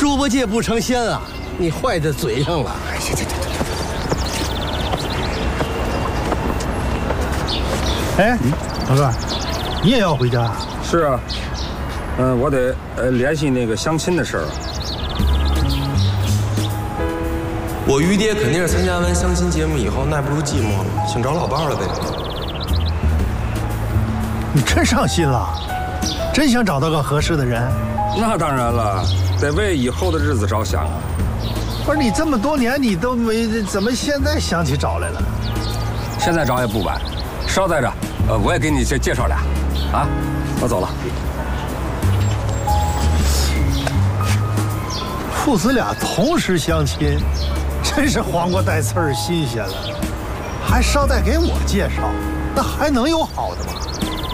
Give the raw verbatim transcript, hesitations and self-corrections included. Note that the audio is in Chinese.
猪八戒不成仙啊！你坏在嘴上了。哎，行行行行。 哎，老哥，你也要回家？ 是啊，嗯、呃，我得呃联系那个相亲的事儿。 我于爹肯定是参加完相亲节目以后耐不住寂寞了，想找老伴儿了呗。 你真上心了，真想找到个合适的人。 那当然了，得为以后的日子着想啊。 不是你这么多年你都没，怎么现在想起找来了？ 现在找也不晚，捎带着，呃，我也给你介介绍俩，啊，我走了。 父子俩同时相亲，真是黄瓜带刺儿，新鲜了。还捎带给我介绍，那还能有好的吗？